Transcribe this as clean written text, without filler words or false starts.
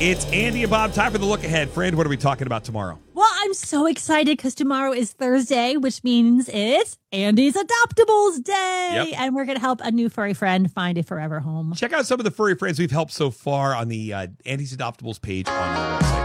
It's Andy and Bob. Time for the look ahead. Friend, what are we talking about tomorrow? Well, I'm so excited because tomorrow is Thursday, which means it's Andy's Adoptables Day. Yep. And we're going to help a new furry friend find a forever home. Check out some of the furry friends we've helped so far on the Andy's Adoptables page on our website.